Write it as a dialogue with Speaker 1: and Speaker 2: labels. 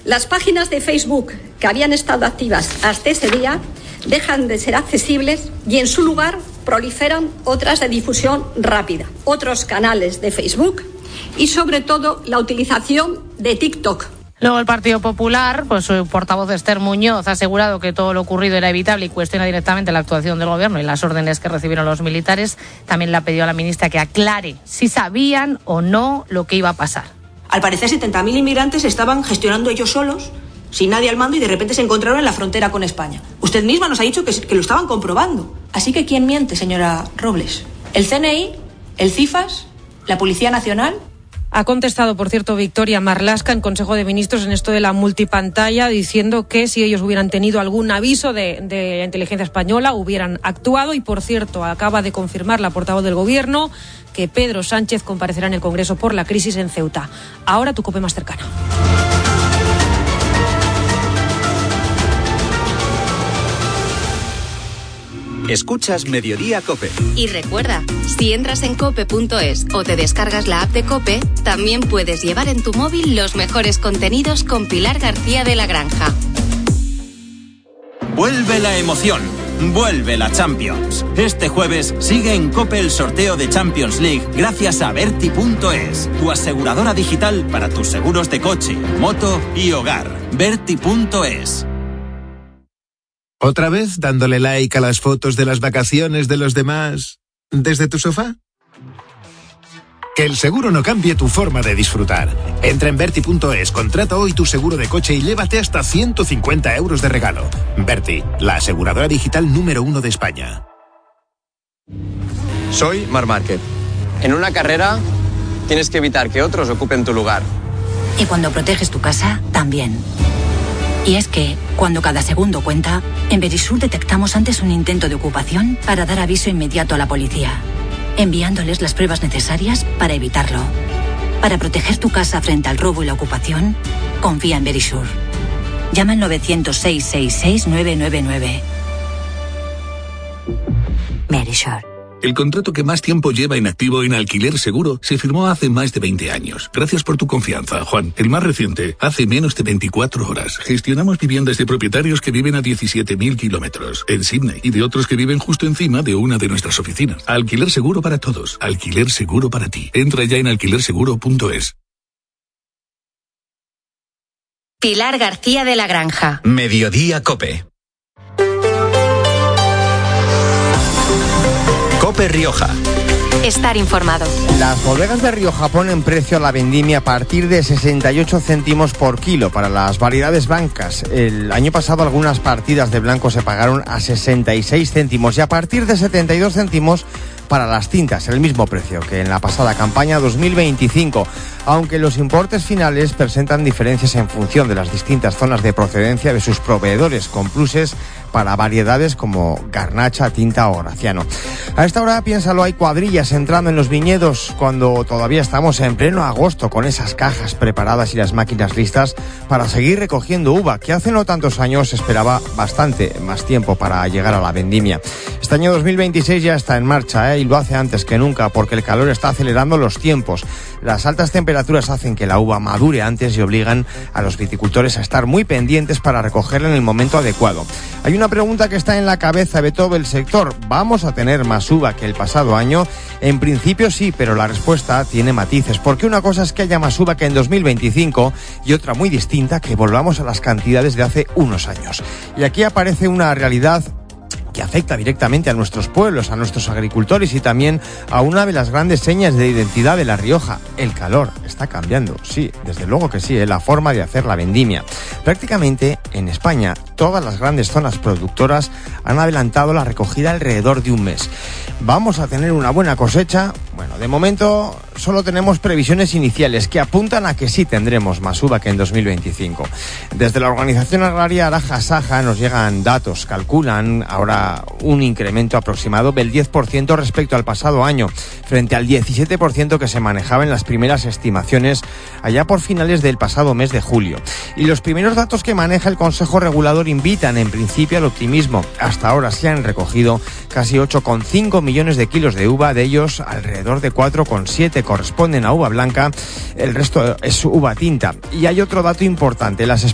Speaker 1: Las páginas de Facebook que habían estado activas hasta ese día dejan de ser accesibles y en su lugar proliferan otras de difusión rápida, otros canales de Facebook y sobre todo la utilización de TikTok.
Speaker 2: Luego el Partido Popular, pues su portavoz Esther Muñoz ha asegurado que todo lo ocurrido era evitable y cuestiona directamente la actuación del gobierno y las órdenes que recibieron los militares. También le ha pedido a la ministra que aclare si sabían o no lo que iba a pasar.
Speaker 3: Al parecer 70.000 inmigrantes estaban gestionando ellos solos, sin nadie al mando, y de repente se encontraron en la frontera con España. Usted misma nos ha dicho que lo estaban comprobando. Así que ¿quién miente, señora Robles? ¿El CNI? ¿El CIFAS? ¿La Policía Nacional?
Speaker 4: Ha contestado, por cierto, Victoria Marlaska en Consejo de Ministros en esto de la multipantalla, diciendo que si ellos hubieran tenido algún aviso de la inteligencia española, hubieran actuado. Y, por cierto, acaba de confirmar la portavoz del Gobierno que Pedro Sánchez comparecerá en el Congreso por la crisis en Ceuta. Ahora tu COPE más cercana.
Speaker 5: Escuchas Mediodía COPE.
Speaker 6: Y recuerda, si entras en cope.es o te descargas la app de COPE, también puedes llevar en tu móvil los mejores contenidos con Pilar García de la Granja.
Speaker 7: Vuelve la emoción. Vuelve la Champions. Este jueves sigue en COPE el sorteo de Champions League gracias a Berti.es, tu aseguradora digital para tus seguros de coche, moto y hogar. Berti.es.
Speaker 8: ¿Otra vez dándole like a las fotos de las vacaciones de los demás desde tu sofá? Que el seguro no cambie tu forma de disfrutar. Entra en Berti.es, contrata hoy tu seguro de coche y llévate hasta 150 euros de regalo. Berti, la aseguradora digital número 1 de España.
Speaker 9: Soy Marc Márquez. En una carrera tienes que evitar que otros ocupen tu lugar.
Speaker 10: Y cuando proteges tu casa, también. Y es que, cuando cada segundo cuenta, en Verisur detectamos antes un intento de ocupación para dar aviso inmediato a la policía, enviándoles las pruebas necesarias para evitarlo. Para proteger tu casa frente al robo y la ocupación, confía en Verisur. Llama al 900-666-999. Verisur.
Speaker 11: El contrato que más tiempo lleva inactivo en Alquiler Seguro se firmó hace más de 20 años. Gracias por tu confianza, Juan. El más reciente, hace menos de 24 horas. Gestionamos viviendas de propietarios que viven a 17.000 kilómetros en Sydney y de otros que viven justo encima de una de nuestras oficinas. Alquiler Seguro para todos. Alquiler Seguro para ti. Entra ya en alquilerseguro.es.
Speaker 6: Pilar García de la Granja.
Speaker 5: Mediodía COPE. COPE Rioja.
Speaker 6: Estar informado.
Speaker 12: Las bodegas de Rioja ponen precio a la vendimia a partir de 68 céntimos por kilo para las variedades blancas. El año pasado algunas partidas de blanco se pagaron a 66 céntimos y a partir de 72 céntimos para las tintas, el mismo precio que en la pasada campaña 2025, aunque los importes finales presentan diferencias en función de las distintas zonas de procedencia de sus proveedores, con pluses para variedades como garnacha, tinta o graciano. A esta hora, piénsalo, hay cuadrillas entrando en los viñedos cuando todavía estamos en pleno agosto con esas cajas preparadas y las máquinas listas para seguir recogiendo uva, que hace no tantos años esperaba bastante más tiempo para llegar a la vendimia. Este año 2026 ya está en marcha, y lo hace antes que nunca porque el calor está acelerando los tiempos. Las altas temperaturas hacen que la uva madure antes y obligan a los viticultores a estar muy pendientes para recogerla en el momento adecuado. Hay una pregunta que está en la cabeza de todo el sector. ¿Vamos a tener más uva que el pasado año? En principio sí, pero la respuesta tiene matices, porque una cosa es que haya más uva que en 2025 y otra muy distinta que volvamos a las cantidades de hace unos años. Y aquí aparece una realidad que afecta directamente a nuestros pueblos, a nuestros agricultores y también a una de las grandes señas de identidad de La Rioja. El calor está cambiando, sí, desde luego que sí, la forma de hacer la vendimia. Prácticamente en España todas las grandes zonas productoras han adelantado la recogida alrededor de un mes. ¿Vamos a tener una buena cosecha? Bueno, de momento solo tenemos previsiones iniciales que apuntan a que sí tendremos más uva que en 2025. Desde la organización agraria Araja Saja nos llegan datos, calculan ahora un incremento aproximado del 10% respecto al pasado año, frente al 17% que se manejaba en las primeras estimaciones allá por finales del pasado mes de julio. Y los primeros datos que maneja el Consejo Regulador invitan en principio al optimismo. Hasta ahora se han recogido casi 8,5 millones de kilos de uva, de ellos alrededor de 4,7 corresponden a uva blanca, el resto es uva tinta. Y hay otro dato importante, las